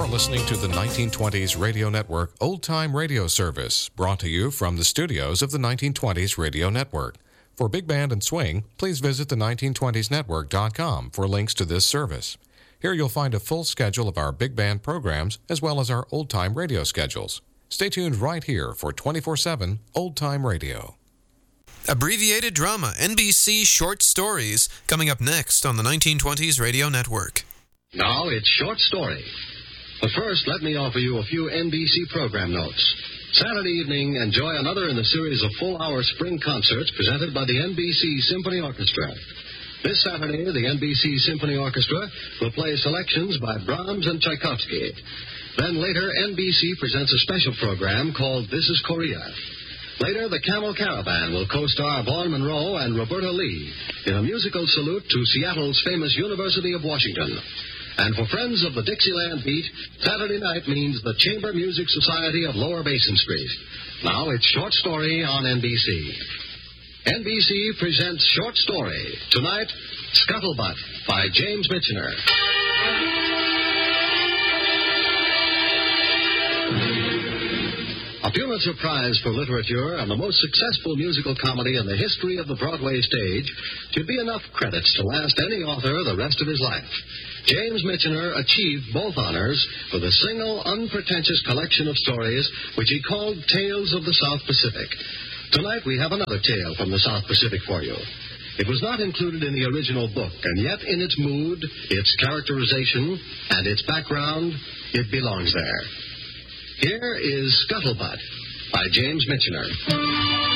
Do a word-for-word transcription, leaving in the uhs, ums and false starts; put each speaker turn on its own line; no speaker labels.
listening to the nineteen twenties Radio Network Old Time Radio Service, brought to you from the studios of the nineteen twenties Radio Network. For Big Band and Swing, please visit the nineteen twenties network dot com for links to this service. Here you'll find a full schedule of our big band programs as well as our old-time radio schedules. Stay tuned right here for twenty-four seven Old Time Radio.
Abbreviated drama, N B C Short Stories, coming up next on the nineteen twenties Radio Network.
Now it's Short Story. But first, let me offer you a few N B C program notes. Saturday evening, enjoy another in the series of full-hour spring concerts presented by the N B C Symphony Orchestra. This Saturday, the N B C Symphony Orchestra will play selections by Brahms and Tchaikovsky. Then later, N B C presents a special program called This is Korea. Later, the Camel Caravan will co-star Vaughn Monroe and Roberta Lee in a musical salute to Seattle's famous University of Washington. And for friends of the Dixieland beat, Saturday night means the Chamber Music Society of Lower Basin Street. Now it's Short Story on N B C. N B C presents Short Story. Tonight, Scuttlebutt by James Michener. A Pulitzer Prize for Literature and the most successful musical comedy in the history of the Broadway stage should be enough credits to last any author the rest of his life. James Michener achieved both honors with a single, unpretentious collection of stories which he called Tales of the South Pacific. Tonight we have another tale from the South Pacific for you. It was not included in the original book, and yet in its mood, its characterization, and its background, it belongs there. Here is Scuttlebutt by James Michener.